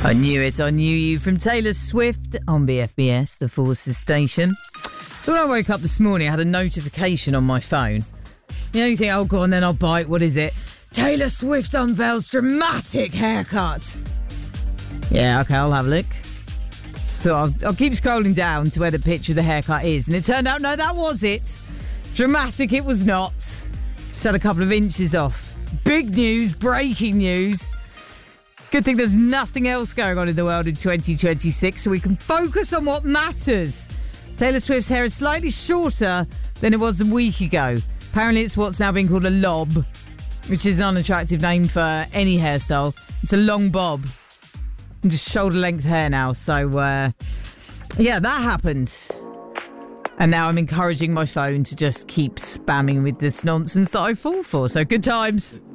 I knew it, I knew you from Taylor Swift on BFBS, the Forces station. So when I woke up this morning, I had a notification on my phone. You know, you think, oh, go on, then I'll bite. What is it? Taylor Swift unveils dramatic haircut. Yeah, okay, I'll have a look. So I'll keep scrolling down to where the picture of the haircut is. And it turned out, no, that was it. Dramatic it was not. Just had a couple of inches off. Big news, breaking news. Good thing there's nothing else going on in the world in 2026, so we can focus on what matters. Taylor Swift's hair is slightly shorter than it was a week ago. Apparently it's what's now being called a lob, which is an unattractive name for any hairstyle. It's a long bob. Just shoulder-length hair now. So, yeah, that happened. And now I'm encouraging my phone to just keep spamming with this nonsense that I fall for. So good times.